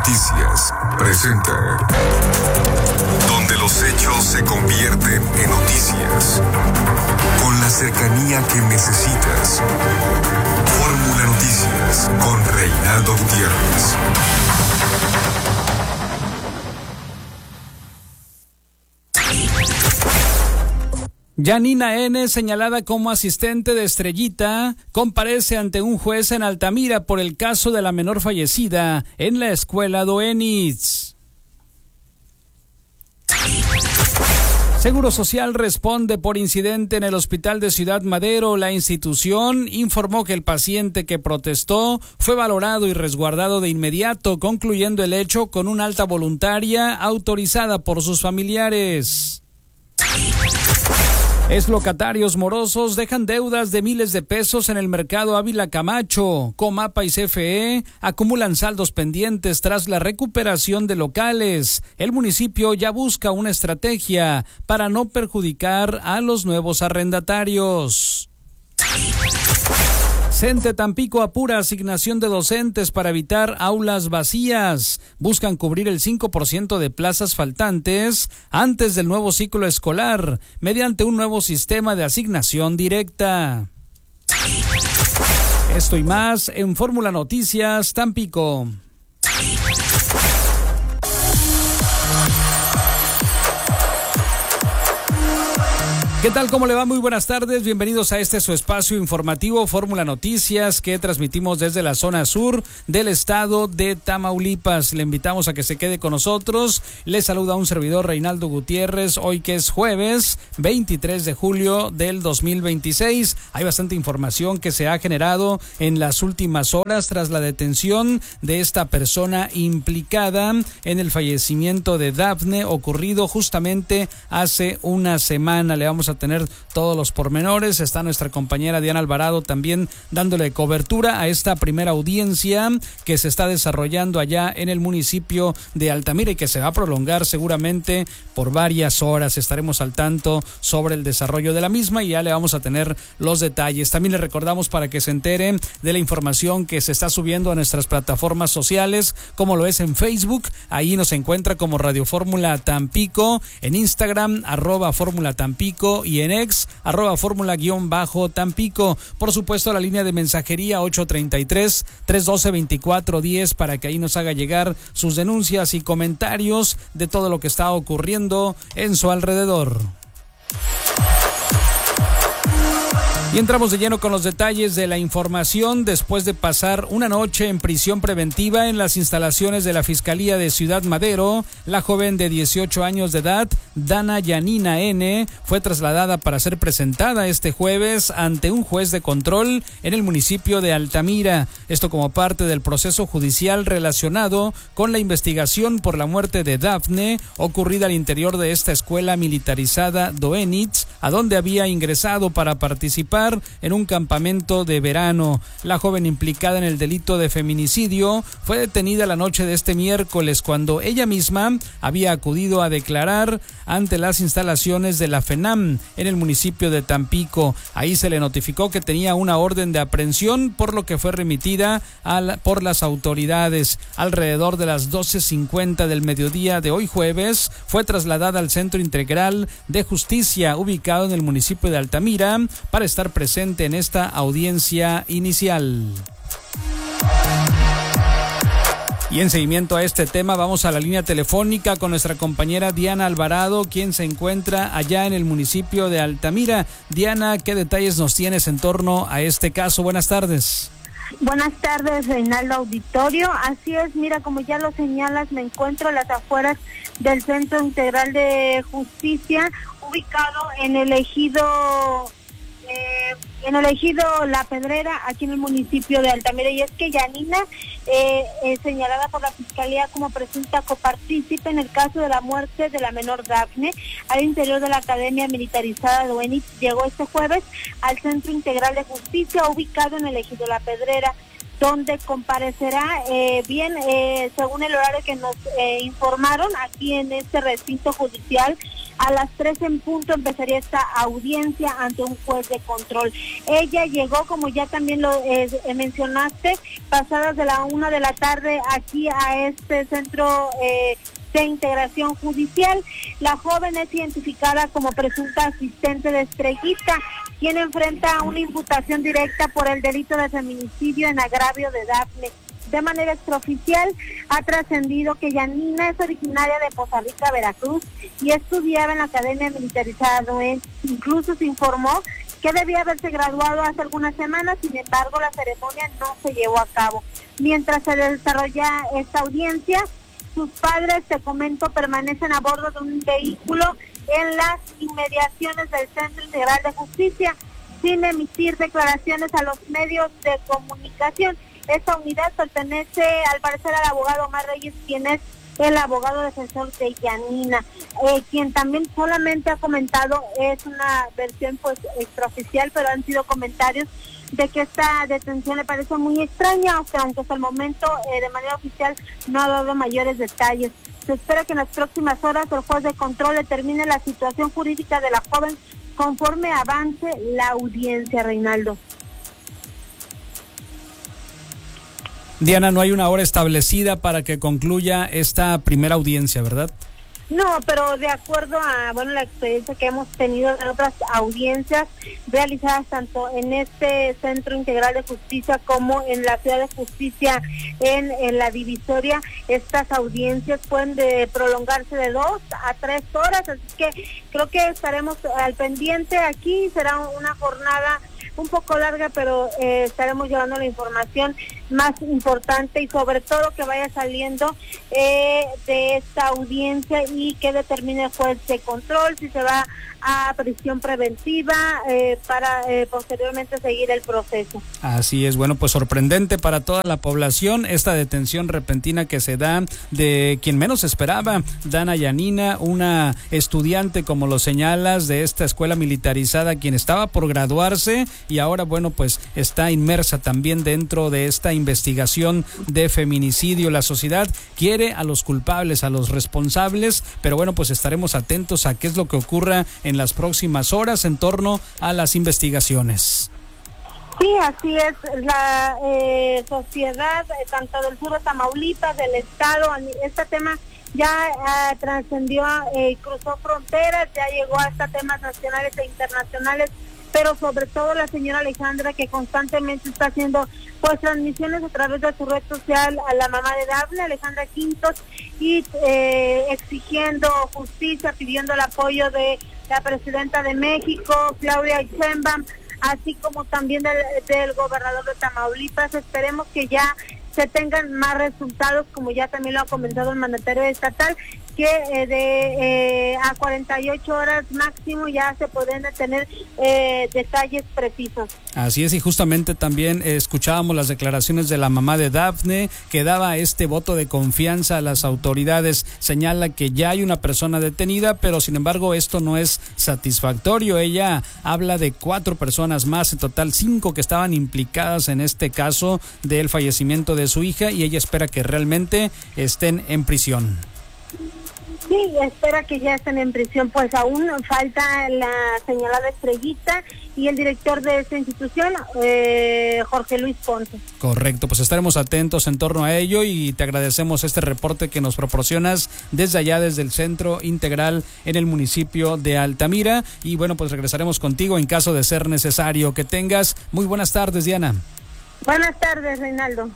Noticias presenta donde los hechos se convierten en noticias, con la cercanía que necesitas. Fórmula Noticias con Reinaldo Gutiérrez. Yanina N., señalada como asistente de Estrellita, comparece ante un juez en Altamira por el caso de la menor fallecida en la escuela Doenitz. Seguro Social responde por incidente en el hospital de Ciudad Madero. La institución informó que el paciente que protestó fue valorado y resguardado de inmediato, concluyendo el hecho con una alta voluntaria autorizada por sus familiares. Exlocatarios morosos dejan deudas de miles de pesos en el mercado Ávila Camacho. Comapa y CFE acumulan saldos pendientes tras la recuperación de locales. El municipio ya busca una estrategia para no perjudicar a los nuevos arrendatarios. CENTE Tampico apura asignación de docentes para evitar aulas vacías. Buscan cubrir el 5% de plazas faltantes antes del nuevo ciclo escolar mediante un nuevo sistema de asignación directa. Esto y más en Fórmula Noticias Tampico. ¿Qué tal? ¿Cómo le va? Muy buenas tardes. Bienvenidos a este su espacio informativo Fórmula Noticias que transmitimos desde la zona sur del estado de Tamaulipas. Le invitamos a que se quede con nosotros. Le saluda un servidor Reinaldo Gutiérrez. Hoy que es jueves 23 de julio del 2026. Hay bastante información que se ha generado en las últimas horas tras la detención de esta persona implicada en el fallecimiento de Dafne ocurrido justamente hace una semana. Le vamos a tener todos los pormenores. Está nuestra compañera Diana Alvarado también dándole cobertura a esta primera audiencia que se está desarrollando allá en el municipio de Altamira y que se va a prolongar seguramente por varias horas. Estaremos al tanto sobre el desarrollo de la misma y ya le vamos a tener los detalles. También le recordamos para que se entere de la información que se está subiendo a nuestras plataformas sociales, como lo es en Facebook. Ahí nos encuentra como Radio Fórmula Tampico, en Instagram @Fórmula Tampico y en ex @Fórmula_Tampico. Por supuesto, la línea de mensajería 833-312-2410 para que ahí nos haga llegar sus denuncias y comentarios de todo lo que está ocurriendo en su alrededor. Y entramos de lleno con los detalles de la información. Después de pasar una noche en prisión preventiva en las instalaciones de la Fiscalía de Ciudad Madero, la joven de 18 años de edad, Dana Yanina N., fue trasladada para ser presentada este jueves ante un juez de control en el municipio de Altamira. Esto como parte del proceso judicial relacionado con la investigación por la muerte de Dafne, ocurrida al interior de esta escuela militarizada Doenitz, a donde había ingresado para participar en un campamento de verano. La joven implicada en el delito de feminicidio fue detenida la noche de este miércoles cuando ella misma había acudido a declarar ante las instalaciones de la FENAM en el municipio de Tampico. Ahí se le notificó que tenía una orden de aprehensión, por lo que fue remitida por las autoridades. Alrededor de las 12:50 del mediodía de hoy jueves, fue trasladada al Centro Integral de Justicia, ubicado en el municipio de Altamira, para estar presente en esta audiencia inicial. Y en seguimiento a este tema vamos a la línea telefónica con nuestra compañera Diana Alvarado, quien se encuentra allá en el municipio de Altamira. Diana, ¿qué detalles nos tienes en torno a este caso? Buenas tardes. Buenas tardes, Reinaldo Auditorio. Así es, mira, como ya lo señalas, me encuentro a las afueras del Centro Integral de Justicia, ubicado en el ejido La Pedrera, aquí en el municipio de Altamira. Y es que Yanina, señalada por la Fiscalía como presunta copartícipe en el caso de la muerte de la menor Dafne, al interior de la Academia Militarizada Doenitz, llegó este jueves al Centro Integral de Justicia, ubicado en el ejido La Pedrera, donde comparecerá, según el horario que nos informaron aquí en este recinto judicial, A las 3 en punto empezaría esta audiencia ante un juez de control. Ella llegó, como ya también lo mencionaste, pasadas de la 1 de la tarde aquí a este centro de integración judicial. La joven es identificada como presunta asistente de Estrellita, quien enfrenta una imputación directa por el delito de feminicidio en agravio de Dafne. De manera extraoficial, ha trascendido que Yanina es originaria de Poza Rica, Veracruz, y estudiaba en la Academia Militarizada Noé. Incluso se informó que debía haberse graduado hace algunas semanas, sin embargo, la ceremonia no se llevó a cabo. Mientras se desarrolla esta audiencia, sus padres, te comento, permanecen a bordo de un vehículo en las inmediaciones del Centro Integral de Justicia, sin emitir declaraciones a los medios de comunicación. Esta unidad pertenece, al parecer, al abogado Omar Reyes, quien es el abogado defensor de Yanina, quien también solamente ha comentado, es una versión pues extraoficial, pero han sido comentarios de que esta detención le parece muy extraña, aunque hasta el momento de manera oficial no ha dado mayores detalles. Se espera que en las próximas horas el juez de control determine la situación jurídica de la joven conforme avance la audiencia, Reinaldo. Diana, no hay una hora establecida para que concluya esta primera audiencia, ¿verdad? No, pero de acuerdo a la experiencia que hemos tenido en otras audiencias realizadas tanto en este Centro Integral de Justicia como en la Ciudad de Justicia en la Divisoria, estas audiencias pueden prolongarse de 2 a 3 horas, así que creo que estaremos al pendiente aquí. Será una jornada un poco larga, pero estaremos llevando la información más importante y sobre todo que vaya saliendo de esta audiencia y que determine el juez de control si se va a prisión preventiva para posteriormente seguir el proceso. Así es, bueno, pues sorprendente para toda la población esta detención repentina que se da de quien menos esperaba, Dana Yanina, una estudiante, como lo señalas, de esta escuela militarizada, quien estaba por graduarse y ahora, bueno, pues está inmersa también dentro de esta investigación de feminicidio. La sociedad quiere a los culpables, a los responsables, pero bueno, pues estaremos atentos a qué es lo que ocurra en las próximas horas en torno a las investigaciones. Sí, así es. La sociedad, tanto del sur de Tamaulipas, del estado, este tema ya trascendió, cruzó fronteras, ya llegó hasta temas nacionales e internacionales, pero sobre todo la señora Alejandra, que constantemente está haciendo pues transmisiones a través de su red social a la mamá de Dafne, Alejandra Quintos, y exigiendo justicia, pidiendo el apoyo de la presidenta de México, Claudia Sheinbaum, así como también del gobernador de Tamaulipas. Esperemos que ya se tengan más resultados, como ya también lo ha comentado el mandatario estatal, que a 48 horas máximo ya se pueden tener detalles precisos. Así es, y justamente también escuchábamos las declaraciones de la mamá de Dafne, que daba este voto de confianza a las autoridades. Señala que ya hay una persona detenida, pero sin embargo esto no es satisfactorio. Ella habla de 4 personas más, en total 5 que estaban implicadas en este caso del fallecimiento de su hija, y ella espera que realmente estén en prisión. Sí, espera que ya estén en prisión, pues aún falta la señalada Estrellita y el director de esta institución, Jorge Luis Ponce. Correcto, pues estaremos atentos en torno a ello y te agradecemos este reporte que nos proporcionas desde allá, desde el Centro Integral en el municipio de Altamira, y bueno, pues regresaremos contigo en caso de ser necesario. Que tengas muy buenas tardes, Diana. Buenas tardes, Reinaldo.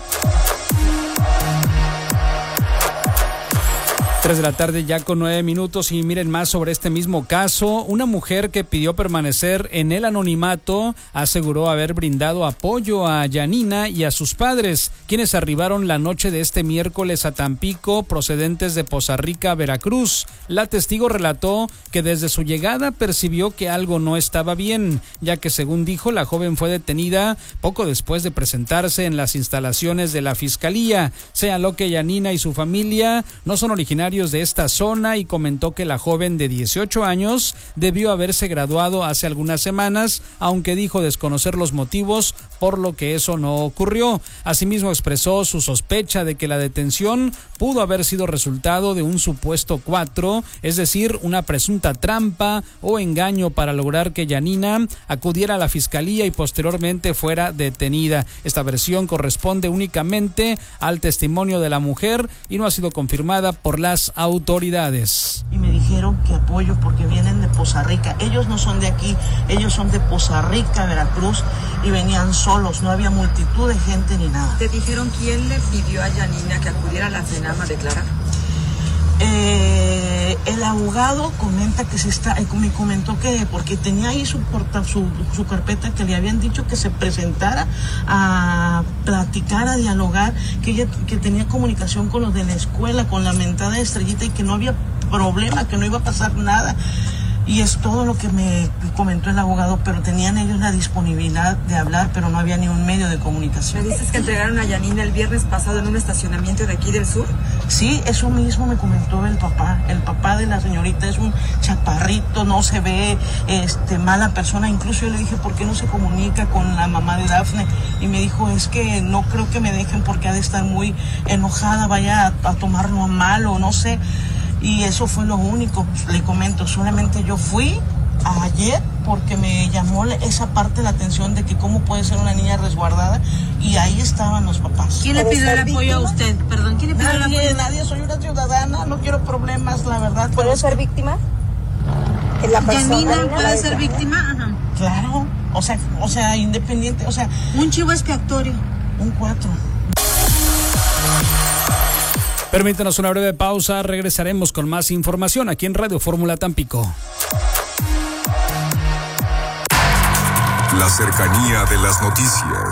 3 de la tarde ya con 9 minutos, y miren más sobre este mismo caso. Una mujer que pidió permanecer en el anonimato aseguró haber brindado apoyo a Yanina y a sus padres, quienes arribaron la noche de este miércoles a Tampico procedentes de Poza Rica, Veracruz. La testigo relató que desde su llegada percibió que algo no estaba bien, ya que según dijo, la joven fue detenida poco después de presentarse en las instalaciones de la Fiscalía. Señaló que Yanina y su familia no son originarios empresarios de esta zona y comentó que la joven de 18 años debió haberse graduado hace algunas semanas, aunque dijo desconocer los motivos por lo que eso no ocurrió. Asimismo expresó su sospecha de que la detención pudo haber sido resultado de un supuesto 4, es decir, una presunta trampa o engaño para lograr que Yanina acudiera a la fiscalía y posteriormente fuera detenida. Esta versión corresponde únicamente al testimonio de la mujer y no ha sido confirmada por las autoridades. Y me dijeron que apoyo porque vienen de Poza Rica. Ellos no son de aquí, ellos son de Poza Rica, Veracruz, y venían solos, no había multitud de gente ni nada. ¿Te dijeron quién le pidió a Yanina que acudiera a la CENAM a declarar? El abogado comenta que me comentó que porque tenía ahí su carpeta, que le habían dicho que se presentara a platicar, a dialogar, que tenía comunicación con los de la escuela, con la mentada Estrellita, y que no había problema, que no iba a pasar nada. Y es todo lo que me comentó el abogado, pero tenían ellos la disponibilidad de hablar, pero no había ni un medio de comunicación. ¿Me dices que entregaron a Yanina el viernes pasado en un estacionamiento de aquí del sur? Sí, eso mismo me comentó el papá de la señorita. Es un chaparrito, no se ve mala persona. Incluso yo le dije, ¿por qué no se comunica con la mamá de Dafne? Y me dijo, es que no creo que me dejen porque ha de estar muy enojada, vaya a tomarlo a mal o no sé. Y eso fue lo único, le comento, solamente yo fui ayer porque me llamó esa parte la atención de que cómo puede ser una niña resguardada, y ahí estaban los papás. ¿Quién le pidió el apoyo a usted? Perdón, ¿quién le pidió el apoyo? Nadie, soy una ciudadana, no quiero problemas, la verdad. ¿Puede ser víctima? ¿Yanina puede ser víctima? Ajá. Claro, o sea, independiente, o sea... Un chivo expiatorio. Un 4. Permítanos una breve pausa, regresaremos con más información aquí en Radio Fórmula Tampico. La cercanía de las noticias.